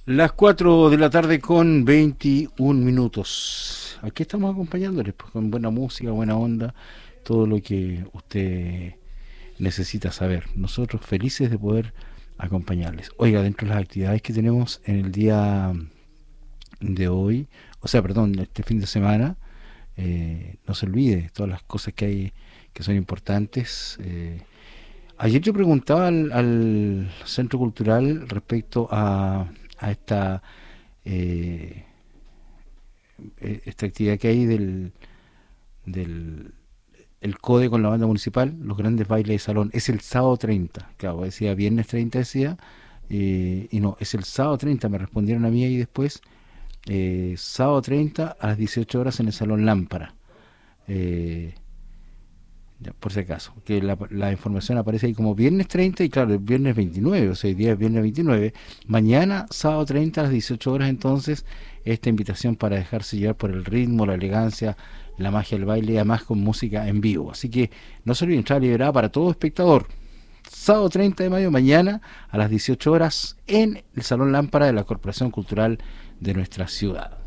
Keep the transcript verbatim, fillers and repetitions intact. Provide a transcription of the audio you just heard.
Las cuatro de la tarde con veintiún minutos. Aquí estamos acompañándoles pues, con buena música, buena onda, todo lo que usted necesita saber. Nosotros felices de poder acompañarles. Oiga, dentro de las actividades que tenemos en el día de hoy, o sea, perdón, este fin de semana, eh, no se olvide todas las cosas que hay que son importantes. Eh, ayer yo preguntaba al, al Centro Cultural respecto a, a esta eh, eh, esta actividad que hay del, del el CODE con la banda municipal, los grandes bailes de salón. Es el sábado treinta, claro, decía viernes treinta, decía, eh, y no, es el sábado treinta, me respondieron a mí ahí después, eh, sábado treinta a las dieciocho horas en el Salón Lámpara. Eh, ya, por si acaso, que la, la información aparece ahí como viernes treinta y claro, el viernes veintinueve, o sea, el día es viernes veintinueve. Mañana, sábado treinta a las dieciocho horas, entonces, esta invitación para dejarse llevar por el ritmo, la elegancia, la magia del baile, y además con música en vivo. Así que no se olviden, entrada liberada para todo espectador. Sábado treinta de mayo, mañana a las dieciocho horas, en el Salón Lámpara de la Corporación Cultural de nuestra ciudad.